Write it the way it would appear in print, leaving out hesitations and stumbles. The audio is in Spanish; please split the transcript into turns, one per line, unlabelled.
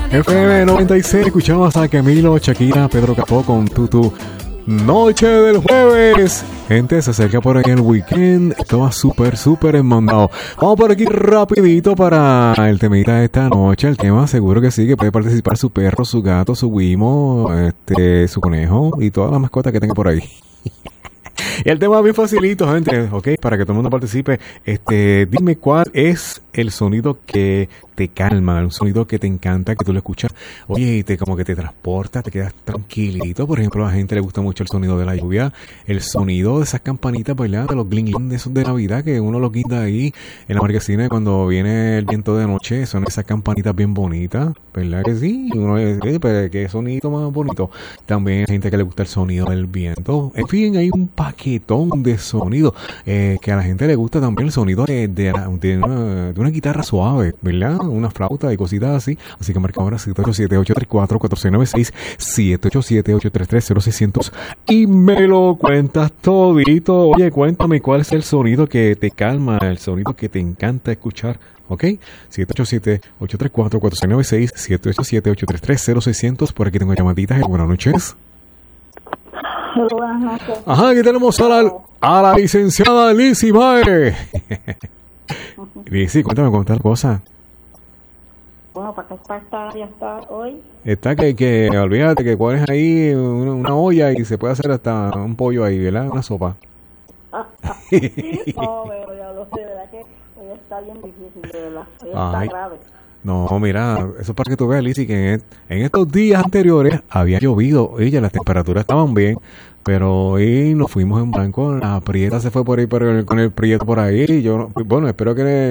FM 96, escuchamos a Camilo, Shakira, Pedro Capó con Tutu. Noche del jueves. Gente, se acerca por ahí el weekend. Esto va súper enmandado. Vamos por aquí rapidito para el temita de esta noche. El tema seguro que sí, que puede participar su perro, su gato, su guimo, su conejo y todas las mascotas que tenga por ahí. Y el tema es bien facilito, gente, ok, para que todo el mundo participe. Dime cuál es el sonido que te calma, un sonido que te encanta, que tú lo escuchas, oye, y como que te transporta, te quedas tranquilito. Por ejemplo, a la gente le gusta mucho el sonido de la lluvia, el sonido de esas campanitas, ¿verdad? De los gling gling de esos de Navidad, que uno los guinda ahí en la marquesina cuando viene el viento de noche, son esas campanitas bien bonitas, ¿verdad que sí? Y uno dice, pero qué sonido más bonito. También hay gente que le gusta el sonido del viento. En fin, hay un paquetón de sonido que a la gente le gusta también el sonido de una guitarra suave, ¿verdad? Una flauta y cositas así. Así que marca ahora 787-834-4696, 787-833-0600 y me lo cuentas todito. Oye, cuéntame cuál es el sonido que te calma, el sonido que te encanta escuchar. ¿Ok? 787-834-4696, 787-833-0600. Por aquí tengo llamaditas. Buenas noches.
Buenas noches.
Ajá, aquí tenemos a la licenciada Lizzy Bae. Lizzy, cuéntame tal cosa.
Bueno, ¿para qué está hoy?
Está que olvídate que pones ahí una olla y se puede hacer hasta un pollo ahí, ¿verdad? Una sopa.
No, pero ya lo sé, ¿verdad? Que hoy está bien difícil, de verdad. Hoy está grave.
No, mira, eso es para que tú veas, Lizzy, que en estos días anteriores había llovido, oye, las temperaturas estaban bien, pero hoy nos fuimos en blanco, la prieta se fue por ahí con el prieto por ahí, y yo, bueno, espero que